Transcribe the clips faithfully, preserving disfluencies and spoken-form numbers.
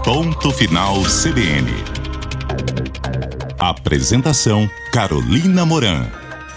Ponto Final C B N. Apresentação Carolina Moran.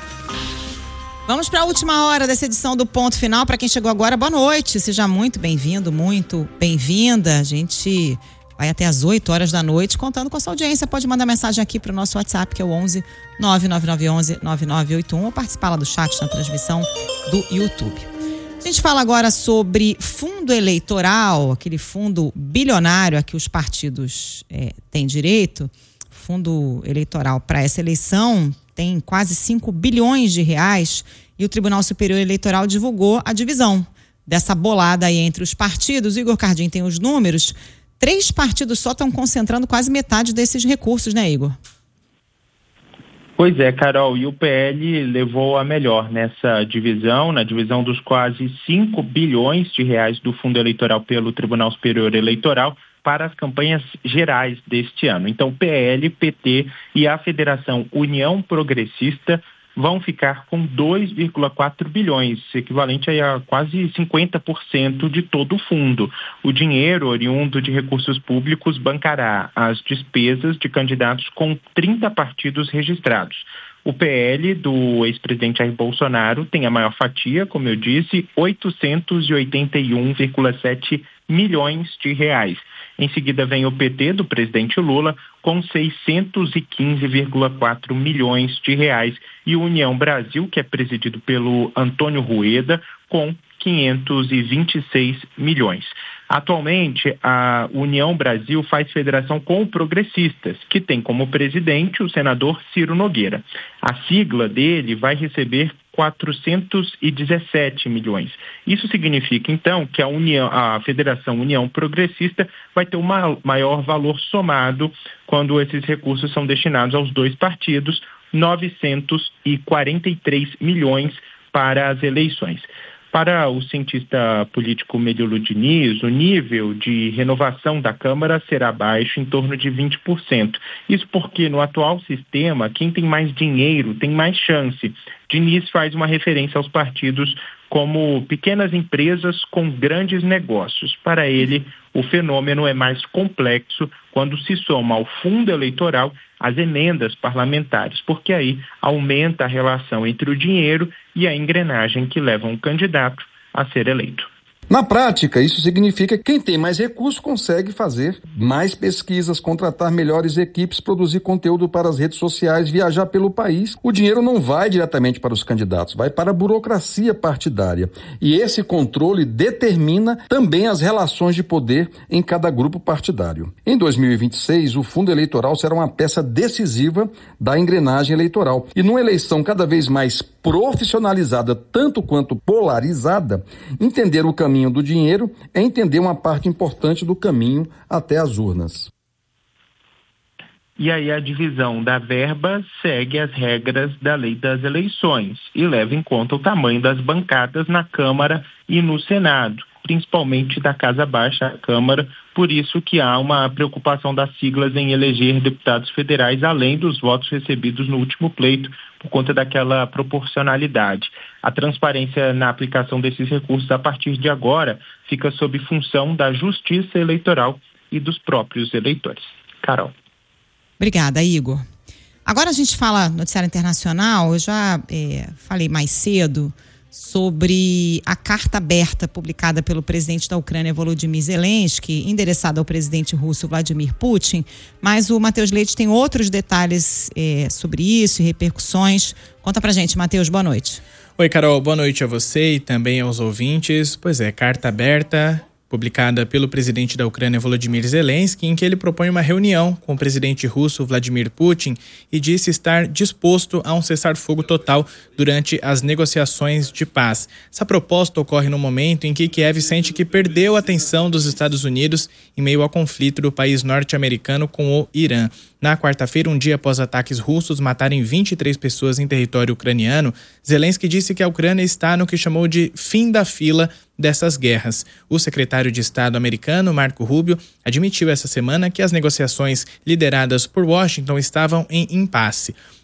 Vamos para a última hora dessa edição do Ponto Final. Para quem chegou agora, boa noite. Seja muito bem-vindo, muito bem-vinda. A gente vai até às oito horas da noite contando com a sua audiência. Pode mandar mensagem aqui para o nosso WhatsApp, que é o onze nove nove nove onze nove nove oito um, ou participar lá do chat na transmissão do YouTube. A gente fala agora sobre fundo eleitoral, aquele fundo bilionário a que os partidos é, têm direito. Fundo eleitoral para essa eleição tem quase cinco bilhões de reais e o Tribunal Superior Eleitoral divulgou a divisão dessa bolada aí entre os partidos. O Igor Cardim tem os números. Três partidos só estão concentrando quase metade desses recursos, né, Igor? Pois é, Carol, e o P L levou a melhor nessa divisão, na divisão dos quase cinco bilhões de reais do fundo eleitoral pelo Tribunal Superior Eleitoral para as campanhas gerais deste ano. Então, P L, P T e a Federação União Progressista vão ficar com dois vírgula quatro bilhões, equivalente a quase cinquenta por cento de todo o fundo. O dinheiro oriundo de recursos públicos bancará as despesas de candidatos com trinta partidos registrados. O P L do ex-presidente Jair Bolsonaro tem a maior fatia, como eu disse, oitocentos e oitenta e um vírgula sete milhões de reais. Em seguida vem o P T do presidente Lula com seiscentos e quinze vírgula quatro milhões de reais e o União Brasil, que é presidido pelo Antônio Rueda, com quinhentos e vinte e seis milhões. Atualmente, a União Brasil faz federação com o Progressistas, que tem como presidente o senador Ciro Nogueira. A sigla dele vai receber quatrocentos e dezessete milhões. Isso significa, então, que a, União, a Federação União Progressista vai ter um maior valor somado quando esses recursos são destinados aos dois partidos, novecentos e quarenta e três milhões para as eleições. Para o cientista político Melilo Diniz, o nível de renovação da Câmara será baixo, em torno de vinte por cento. Isso porque, no atual sistema, quem tem mais dinheiro tem mais chance. Diniz faz uma referência aos partidos como pequenas empresas com grandes negócios. Para ele, o fenômeno é mais complexo quando se soma ao fundo eleitoral as emendas parlamentares, porque aí aumenta a relação entre o dinheiro e a engrenagem que leva um candidato a ser eleito. Na prática, isso significa que quem tem mais recursos consegue fazer mais pesquisas, contratar melhores equipes, produzir conteúdo para as redes sociais, viajar pelo país. O dinheiro não vai diretamente para os candidatos, vai para a burocracia partidária. E esse controle determina também as relações de poder em cada grupo partidário. Em dois mil e vinte e seis, o fundo eleitoral será uma peça decisiva da engrenagem eleitoral. E numa eleição cada vez mais profissionalizada, tanto quanto polarizada, entender o caminho do dinheiro é entender uma parte importante do caminho até as urnas. E aí a divisão da verba segue as regras da lei das eleições e leva em conta o tamanho das bancadas na Câmara e no Senado, principalmente da Casa Baixa, a Câmara, por isso que há uma preocupação das siglas em eleger deputados federais, além dos votos recebidos no último pleito, por conta daquela proporcionalidade. A transparência na aplicação desses recursos a partir de agora fica sob função da Justiça Eleitoral e dos próprios eleitores. Carol. Obrigada, Igor. Agora a gente fala noticiário internacional. Eu já é, falei mais cedo sobre a carta aberta publicada pelo presidente da Ucrânia, Volodymyr Zelensky, endereçada ao presidente russo Vladimir Putin, mas o Matheus Leite tem outros detalhes é, sobre isso e repercussões. Conta pra gente, Matheus, boa noite. Oi, Carol, boa noite a você e também aos ouvintes. Pois é, carta aberta publicada pelo presidente da Ucrânia, Volodymyr Zelensky, em que ele propõe uma reunião com o presidente russo Vladimir Putin e disse estar disposto a um cessar-fogo total durante as negociações de paz. Essa proposta ocorre no momento em que Kiev sente que perdeu a atenção dos Estados Unidos em meio ao conflito do país norte-americano com o Irã. Na quarta-feira, um dia após ataques russos matarem vinte e três pessoas em território ucraniano, Zelensky disse que a Ucrânia está no que chamou de fim da fila dessas guerras. O secretário de Estado americano, Marco Rubio, admitiu essa semana que as negociações lideradas por Washington estavam em impasse.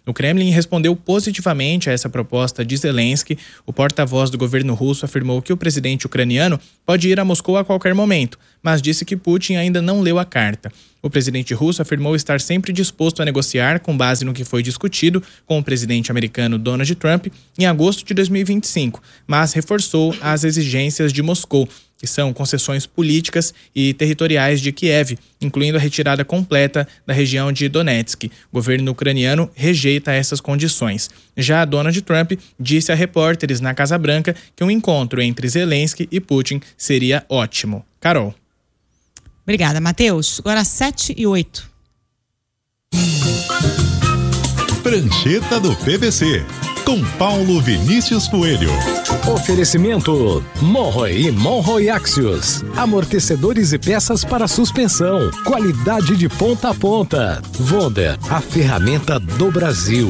O Kremlin respondeu positivamente a essa proposta de Zelensky. O porta-voz do governo russo afirmou que o presidente ucraniano pode ir a Moscou a qualquer momento, mas disse que Putin ainda não leu a carta. O presidente russo afirmou estar sempre disposto a negociar com base no que foi discutido com o presidente americano Donald Trump em agosto de dois mil e vinte e cinco, mas reforçou as exigências de Moscou, que são concessões políticas e territoriais de Kiev, incluindo a retirada completa da região de Donetsk. O governo ucraniano rejeita essas condições. Já Donald Trump disse a repórteres na Casa Branca que um encontro entre Zelensky e Putin seria ótimo. Carol. Obrigada, Matheus. Agora sete e oito. Prancheta do P V C, com Paulo Vinícius Coelho. Oferecimento Monroe e Monroe Axios. Amortecedores e peças para suspensão. Qualidade de ponta a ponta. Wonder, a ferramenta do Brasil.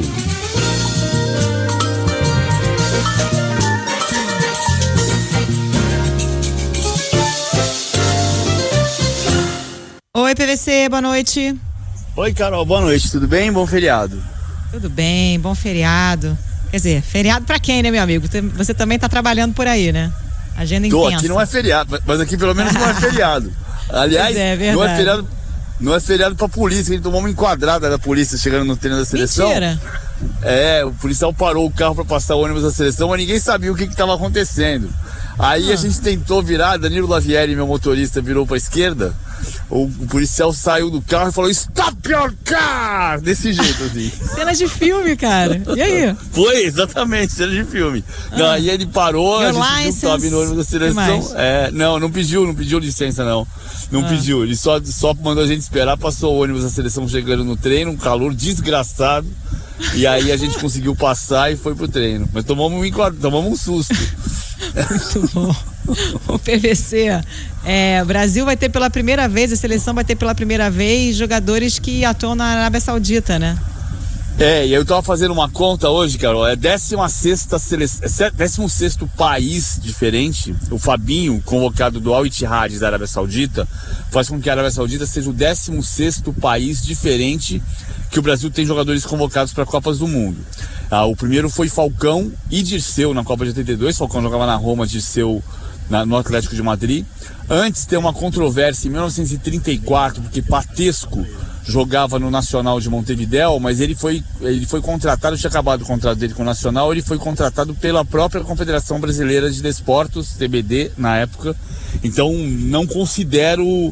Oi, P V C, boa noite. Oi, Carol, boa noite, tudo bem? Bom feriado. Tudo bem, bom feriado. Quer dizer, feriado pra quem, né, meu amigo? Você também tá trabalhando por aí, né? Agenda Tô, intensa. aqui não é feriado, mas aqui pelo menos não é feriado. Aliás, é, não é feriado, não é feriado pra polícia, a gente tomou uma enquadrada da polícia chegando no treino da seleção. Mentira. É, o policial parou o carro pra passar o ônibus da seleção, mas ninguém sabia o que que tava acontecendo. Aí ah. a gente tentou virar, Danilo Lavieri, meu motorista, virou pra esquerda. O, o policial saiu do carro e falou: "Stop your car!" Desse jeito, assim. Cena de filme, cara. E aí? Foi, exatamente, cena de filme. Ah. Não, aí ele parou, Your a gente viu que tava vindo no ônibus da seleção. É, não, não pediu, não pediu licença, não. Não ah. pediu, ele só, só mandou a gente esperar, passou o ônibus da seleção chegando no treino, um calor desgraçado. E aí a gente conseguiu passar e foi pro treino. Mas tomamos um, tomamos um susto. Muito bom. O P V C, é, o Brasil vai ter pela primeira vez, a seleção vai ter pela primeira vez jogadores que atuam na Arábia Saudita, né? É, e eu tava fazendo uma conta hoje, Carol, é décima sexta seleção, décimo sexto país diferente. O Fabinho, convocado do Al Ittihad da Arábia Saudita, faz com que a Arábia Saudita seja o décimo sexto país diferente que o Brasil tem jogadores convocados para Copas do Mundo. Ah, o primeiro foi Falcão e Dirceu na Copa de oitenta e dois. Falcão jogava na Roma, Dirceu na, no Atlético de Madrid. Antes tem uma controvérsia em mil novecentos e trinta e quatro, porque Patesco jogava no Nacional de Montevidéu, mas ele foi, ele foi contratado, tinha acabado o contrato dele com o Nacional, ele foi contratado pela própria Confederação Brasileira de Desportos, T B D, na época. Então não considero o,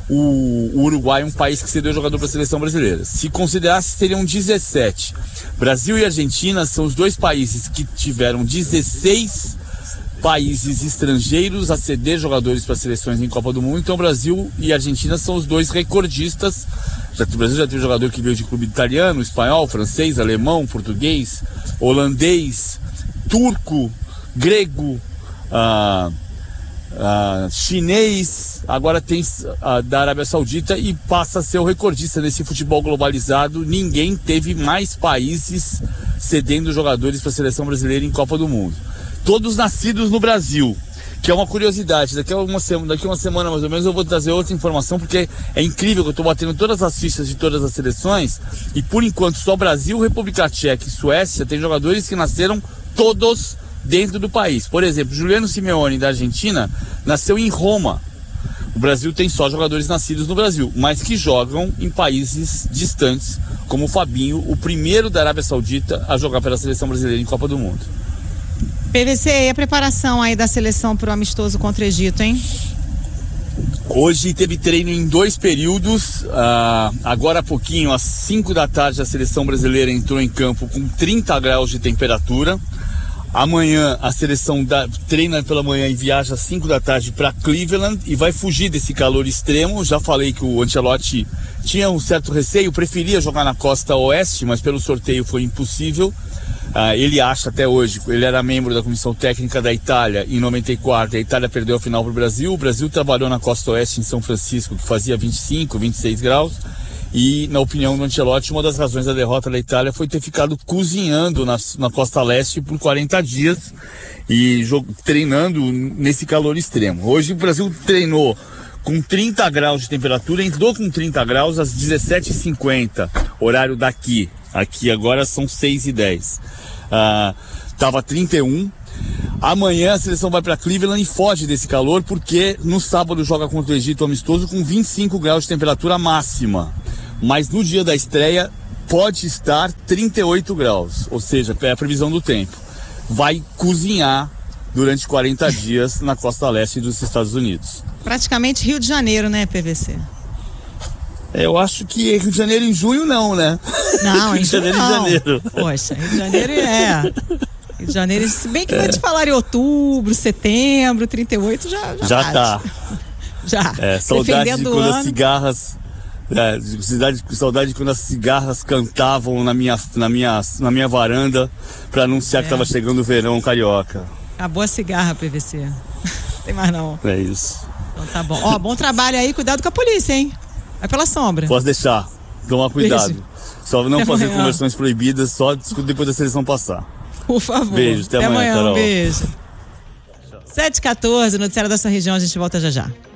o Uruguai um país que cedeu jogador para a seleção brasileira. Se considerasse, seriam dezessete. Brasil e Argentina são os dois países que tiveram dezesseis países estrangeiros a ceder jogadores para seleções em Copa do Mundo. Então Brasil e Argentina são os dois recordistas. O Brasil já teve jogador que veio de clube italiano, espanhol, francês, alemão, português, holandês, turco, grego, ah, ah, chinês, agora tem ah, da Arábia Saudita e passa a ser o recordista nesse futebol globalizado. Ninguém teve mais países cedendo jogadores para a seleção brasileira em Copa do Mundo. Todos nascidos no Brasil, que é uma curiosidade. Daqui a uma semana, daqui a uma semana mais ou menos eu vou trazer outra informação, porque é incrível que eu estou batendo todas as fichas de todas as seleções e por enquanto só Brasil, República Tcheca e Suécia tem jogadores que nasceram todos dentro do país. Por exemplo, Juliano Simeone da Argentina nasceu em Roma. O Brasil tem só jogadores nascidos no Brasil, mas que jogam em países distantes, como o Fabinho, o primeiro da Arábia Saudita a jogar pela seleção brasileira em Copa do Mundo. P V C, e a preparação aí da seleção para o amistoso contra o Egito, hein? Hoje teve treino em dois períodos. Uh, agora há pouquinho, às cinco da tarde, a seleção brasileira entrou em campo com trinta graus de temperatura. Amanhã a seleção da, treina pela manhã e viaja às cinco da tarde para Cleveland e vai fugir desse calor extremo. Já falei que o Ancelotti tinha um certo receio, preferia jogar na costa oeste, mas pelo sorteio foi impossível. Uh, ele acha até hoje, ele era membro da comissão técnica da Itália em noventa e quatro, a Itália perdeu a final para o Brasil, o Brasil trabalhou na costa oeste em São Francisco, que fazia vinte e cinco, vinte e seis graus, e na opinião do Ancelotti, uma das razões da derrota da Itália foi ter ficado cozinhando na, na costa leste por quarenta dias e treinando nesse calor extremo. Hoje o Brasil treinou com trinta graus de temperatura, entrou com trinta graus às dezessete e cinquenta, horário daqui. Aqui agora são seis e dez. Ah, tava trinta e um. Amanhã a seleção vai para Cleveland e foge desse calor, porque no sábado joga contra o Egito amistoso com vinte e cinco graus de temperatura máxima. Mas no dia da estreia pode estar trinta e oito graus, ou seja, é a previsão do tempo. Vai cozinhar durante quarenta dias na costa leste dos Estados Unidos. Praticamente Rio de Janeiro, né, P V C? Eu acho que Rio de Janeiro em junho não, né? Não, Rio em de Janeiro junho em não. janeiro. Poxa, Rio de Janeiro é... Rio de Janeiro, se bem que vai te falar em outubro, setembro, trinta e oito já Já, já tá. Já. É, saudade de Defendendo quando o as ano. cigarras... É, saudade, saudade de quando as cigarras cantavam na minha, na minha, na minha varanda para anunciar É. que tava chegando o verão carioca. Acabou a cigarra, P V C. Tem mais não. É isso. Então tá bom. Ó, bom trabalho aí, cuidado com a polícia, hein? Vai pela sombra. Posso deixar. Tomar cuidado. Beijo. Só não Até fazer amanhã. conversões proibidas, só depois da seleção passar. Por favor. Beijo, até amanhã, amanhã, Carol. um beijo. sete e quatorze, noticiário da sua região, a gente volta já já.